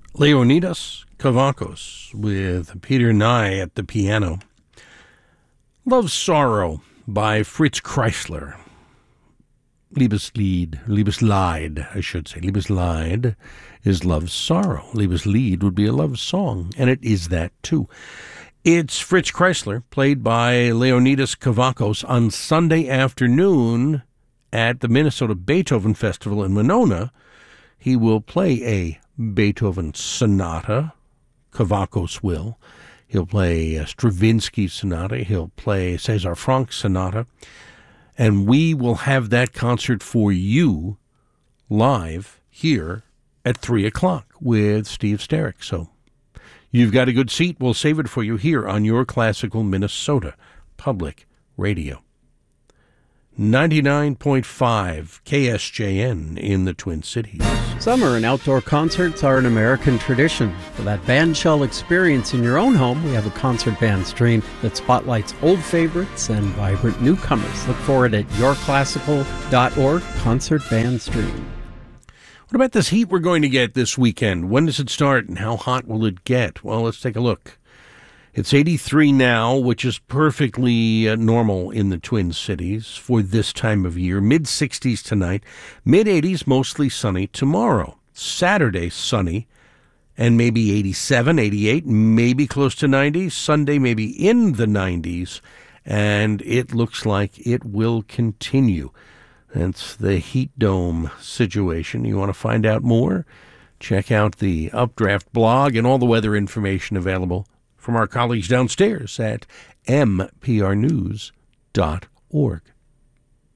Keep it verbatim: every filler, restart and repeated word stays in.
Leonidas Kavakos with Peter Nye at the piano. Love Sorrow by Fritz Kreisler. Liebeslied, Liebeslied, I should say. Liebeslied is love sorrow. Liebeslied would be a love song, and it is that too. It's Fritz Kreisler, played by Leonidas Kavakos on Sunday afternoon at the Minnesota Beethoven Festival in Winona. He will play a Beethoven sonata. Kavakos will. He'll play a Stravinsky sonata. He'll play Cesar Franck sonata. And we will have that concert for you live here at three o'clock with Steve Sterrick. So you've got a good seat. We'll save it for you here on your Classical Minnesota Public Radio. ninety-nine point five K S J N in the Twin Cities. Summer and outdoor concerts are an American tradition. For that bandshell experience in your own home, we have a concert band stream that spotlights old favorites and vibrant newcomers. Look for it at your classical dot org, Concert Band Stream. What about this heat we're going to get this weekend? When does it start and how hot will it get? Well, let's take a look. It's eighty-three now, which is perfectly uh, normal in the Twin Cities for this time of year. mid sixties tonight, mid eighties, mostly sunny tomorrow. Saturday, sunny, and maybe eighty-seven, eighty-eight, maybe close to ninety. Sunday, maybe in the nineties, and it looks like it will continue. That's the heat dome situation. You want to find out more? Check out the Updraft blog and all the weather information available from our colleagues downstairs at m p r news dot org.